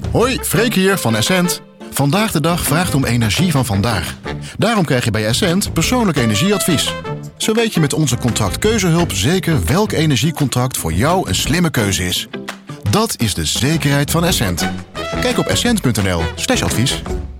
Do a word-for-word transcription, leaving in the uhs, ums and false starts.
Hoi, Freek hier van Essent. Vandaag de dag vraagt om energie van vandaag. Daarom krijg je bij Essent persoonlijk energieadvies. Zo weet je met onze contractkeuzehulp zeker welk energiecontract voor jou een slimme keuze is. Dat is de zekerheid van Essent. Kijk op essent punt n l slash advies.